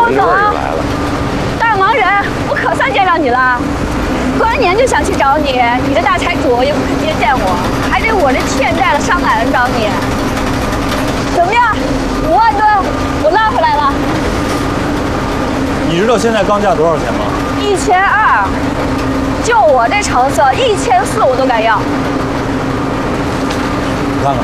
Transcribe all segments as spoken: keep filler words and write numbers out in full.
我走啊！大忙人，我可算见着你了。过完年就想去找你，你这大财主也不肯接见我，还得我这欠债的商买人找你。怎么样？五万吨，我拉回来了。 你知道现在钢价多少钱吗？ 一千二，就我这成色，一千四我都敢要。 你看看。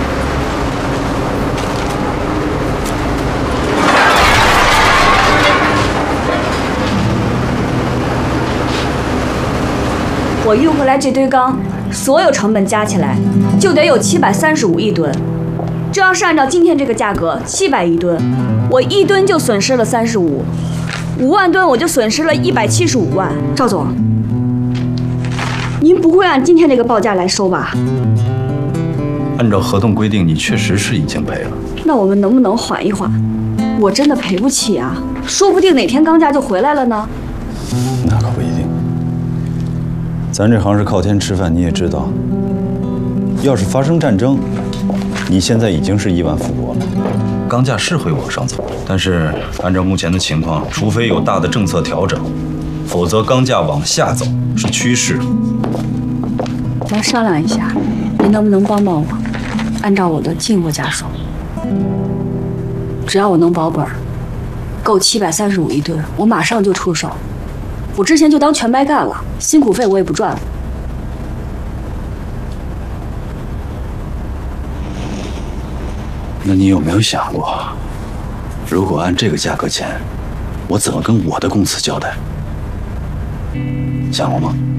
我运回来这堆钢，所有成本加起来就得有七百三十五亿吨。这要是按照今天这个价格，七百亿吨，我一吨就损失了三十五，五万吨我就损失了一百七十五万。赵总，您不会按今天这个报价来收吧？ 按照合同规定，你确实是已经赔了。 那我们能不能缓一缓？我真的赔不起啊，说不定哪天钢价就回来了呢。 那可不一定。 咱这行是靠天吃饭，你也知道。要是发生战争，你现在已经是亿万富翁了。钢价是会往上走，但是按照目前的情况，除非有大的政策调整，否则钢价往下走是趋势。 来商量一下，您能不能帮帮我？按照我的进货价收，只要我能保本，够七百三十五亿吨，我马上就出手。 我之前就当全白干了，辛苦费我也不赚了。 那你有没有想过，如果按这个价格签，我怎么跟我的公司交代？想过吗？